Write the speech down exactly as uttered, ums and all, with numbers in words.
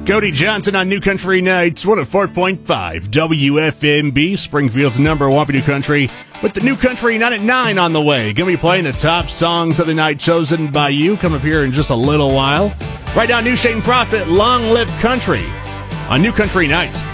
Cody Johnson on New Country Nights, one oh four point five W F M B, Springfield's number one for New Country, with the New Country Night at nine on the way. Going to be playing the top songs of the night chosen by you. Come up here in just a little while. Right now, New Shane Prophet, Long Live Country on New Country Nights.